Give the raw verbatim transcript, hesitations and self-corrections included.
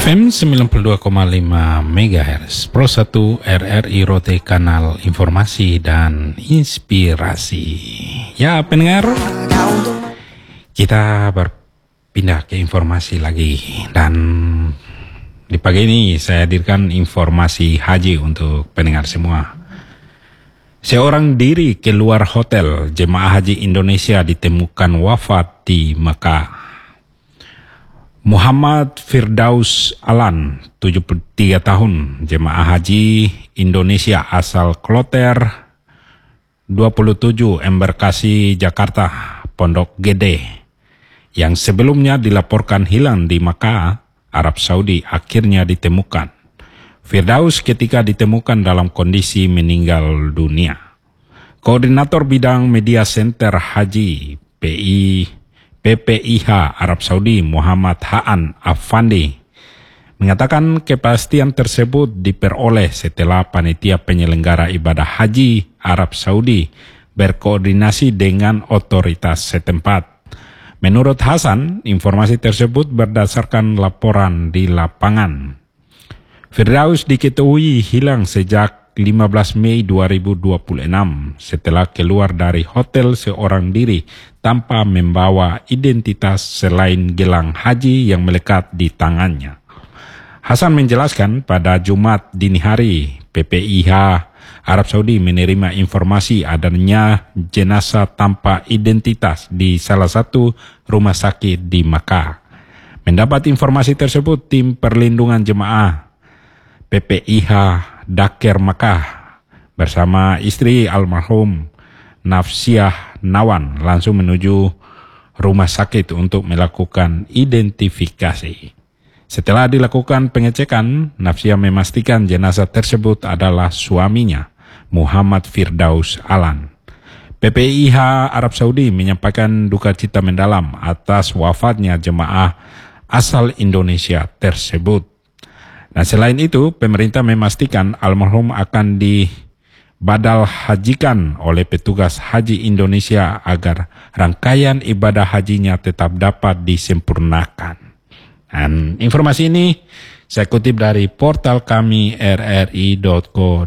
F M sembilan puluh dua koma lima megahertz Pro satu R R I Rote, kanal informasi dan inspirasi. Ya pendengar, kita berpindah ke informasi lagi, dan di pagi ini saya hadirkan informasi haji untuk pendengar semua. Seorang diri keluar hotel jemaah haji Indonesia ditemukan wafat di Mekah. Muhammad Firdaus Alan, tujuh puluh tiga tahun, jemaah haji Indonesia asal Kloter dua puluh tujuh Embarkasi Jakarta Pondok Gede, yang sebelumnya dilaporkan hilang di Makkah, Arab Saudi, akhirnya ditemukan. Firdaus ketika ditemukan dalam kondisi meninggal dunia. Koordinator Bidang Media Center Haji P I P P I H Arab Saudi Muhammad Haan Afandi mengatakan kepastian tersebut diperoleh setelah panitia penyelenggara ibadah haji Arab Saudi berkoordinasi dengan otoritas setempat. Menurut Hasan, informasi tersebut berdasarkan laporan di lapangan. Firdaus diketahui hilang sejak lima belas Mei dua ribu dua puluh enam setelah keluar dari hotel seorang diri tanpa membawa identitas selain gelang haji yang melekat di tangannya. Hasan menjelaskan pada Jumat dini hari P P I H Arab Saudi menerima informasi adanya jenazah tanpa identitas di salah satu rumah sakit di Makkah. Mendapat informasi tersebut, tim perlindungan jemaah P P I H Dakar Makkah bersama istri almarhum Nafsiah Nawan langsung menuju rumah sakit untuk melakukan identifikasi. Setelah dilakukan pengecekan, Nafsiah memastikan jenazah tersebut adalah suaminya, Muhammad Firdaus Alan. P P I H Arab Saudi menyampaikan duka cita mendalam atas wafatnya jemaah asal Indonesia tersebut. Nah, selain itu, pemerintah memastikan almarhum akan dibadal hajikan oleh petugas haji Indonesia agar rangkaian ibadah hajinya tetap dapat disempurnakan. Dan informasi ini saya kutip dari portal kami r r i dot co